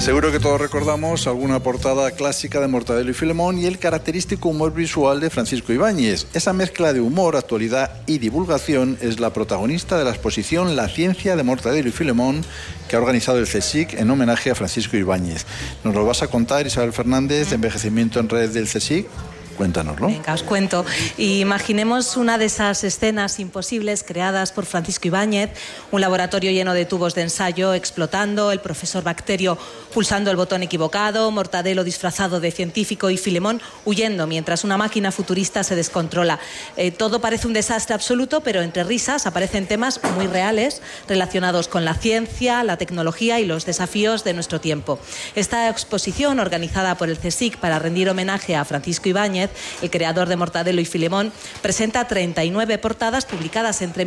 Seguro que todos recordamos alguna portada clásica de Mortadelo y Filemón y el característico humor visual de Francisco Ibáñez. Esa mezcla de humor, actualidad y divulgación es la protagonista de la exposición La ciencia de Mortadelo y Filemón que ha organizado el CSIC en homenaje a Francisco Ibáñez. Nos lo vas a contar, Isabel Fernández, de Envejecimiento en Red del CSIC. Cuéntanoslo. Venga, os cuento. Imaginemos una de esas escenas imposibles creadas por Francisco Ibáñez, un laboratorio lleno de tubos de ensayo explotando, el profesor Bacterio pulsando el botón equivocado, Mortadelo disfrazado de científico y Filemón huyendo mientras una máquina futurista se descontrola. Todo parece un desastre absoluto, pero entre risas aparecen temas muy reales relacionados con la ciencia, la tecnología y los desafíos de nuestro tiempo. Esta exposición, organizada por el CSIC para rendir homenaje a Francisco Ibáñez, el creador de Mortadelo y Filemón, presenta 39 portadas publicadas entre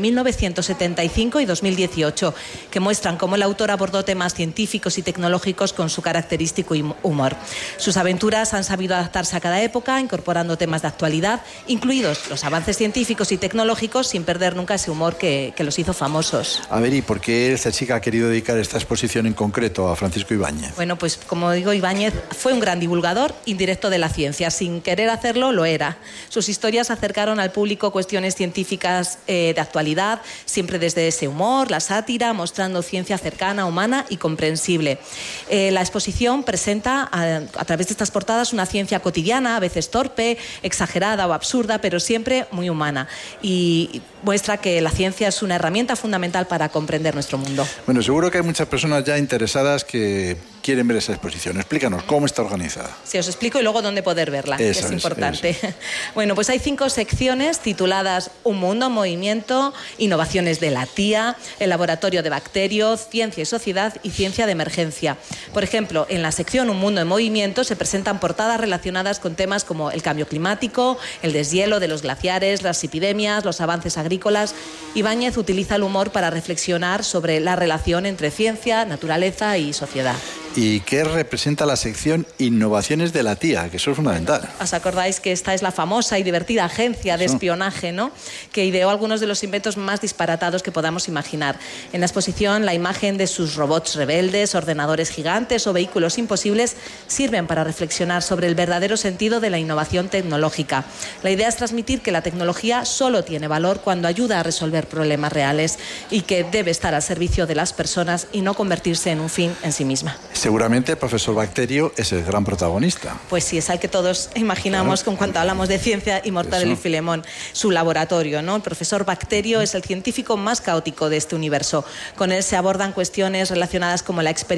1975 y 2018, que muestran cómo el autor abordó temas científicos y tecnológicos con su característico humor. Sus aventuras han sabido adaptarse a cada época, incorporando temas de actualidad, incluidos los avances científicos y tecnológicos, sin perder nunca ese humor que los hizo famosos. A ver, ¿y por qué el CSIC ha querido dedicar esta exposición en concreto a Francisco Ibáñez? Bueno, pues como digo, Ibáñez fue un gran divulgador indirecto de la ciencia. Sin querer hacerlo, lo era. Sus historias acercaron al público cuestiones científicas de actualidad, siempre desde ese humor, la sátira, mostrando ciencia cercana, humana y comprensible. La exposición presenta a través de estas portadas una ciencia cotidiana, a veces torpe, exagerada o absurda, pero siempre muy humana. Y muestra que la ciencia es una herramienta fundamental para comprender nuestro mundo. Bueno, seguro que hay muchas personas ya interesadas que quieren ver esa exposición. Explícanos, ¿cómo está organizada? Sí, os explico y luego dónde poder verla, que es importante. Bueno, pues hay 5 secciones tituladas Un mundo en movimiento, Innovaciones de la TIA, el laboratorio de Bacterio, Ciencia y Sociedad y Ciencia de Emergencia. Por ejemplo, en la sección Un mundo en movimiento se presentan portadas relacionadas con temas como el cambio climático, el deshielo de los glaciares, las epidemias, los avances agrícolas. Ibáñez utiliza el humor para reflexionar sobre la relación entre ciencia, naturaleza y sociedad. ¿Y qué representa la sección Innovaciones de la TIA? Que eso es fundamental. ¿Os acordáis que esta es la famosa y divertida agencia de espionaje, ¿no?, que ideó algunos de los inventos más disparatados que podamos imaginar? En la exposición, la imagen de sus robots rebeldes, ordenadores gigantes o vehículos imposibles sirven para reflexionar sobre el verdadero sentido de la innovación tecnológica. La idea es transmitir que la tecnología solo tiene valor cuando ayuda a resolver problemas reales y que debe estar al servicio de las personas y no convertirse en un fin en sí misma. Seguramente el profesor Bacterio es el gran protagonista. Pues sí, es al que todos imaginamos con cuanto hablamos de ciencia y Mortadelo y Filemón. Su laboratorio, ¿no? El profesor Bacterio es el científico más caótico de este universo. Con él se abordan cuestiones relacionadas como la experiencia